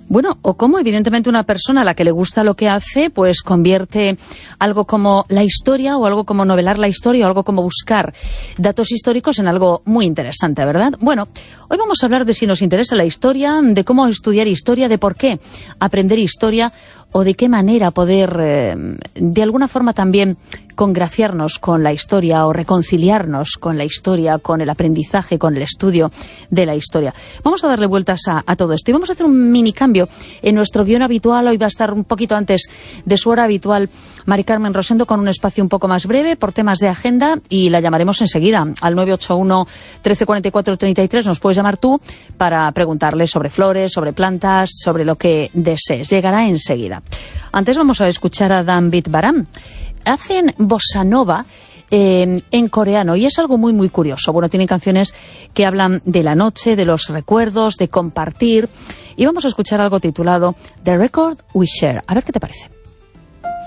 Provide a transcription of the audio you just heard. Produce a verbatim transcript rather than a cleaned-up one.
Bueno, o cómo evidentemente una persona a la que le gusta lo que hace, pues convierte algo como la historia o algo como novelar la historia o algo como buscar datos históricos en algo muy interesante, ¿verdad? Bueno, hoy vamos a hablar de si nos interesa la historia, de cómo estudiar historia, de por qué aprender historia o de qué manera poder, eh, de alguna forma también, congraciarnos con la historia o reconciliarnos con la historia, con el aprendizaje, con el estudio de la historia. Vamos a darle vueltas a, a todo esto y vamos a hacer un mini cambio en nuestro guión habitual. Hoy va a estar un poquito antes de su hora habitual Mari Carmen Rosendo con un espacio un poco más breve por temas de agenda y la llamaremos enseguida al nueve ocho uno, trece cuarenta y cuatro, treinta y tres. Nos puedes llamar tú para preguntarle sobre flores, sobre plantas, sobre lo que desees. Llegará enseguida. Antes vamos a escuchar a Danbit Baram. Hacen bossa nova eh, en coreano y es algo muy muy curioso. Bueno, tienen canciones que hablan de la noche, de los recuerdos, de compartir, y vamos a escuchar algo titulado The Record We Share. A ver qué te parece.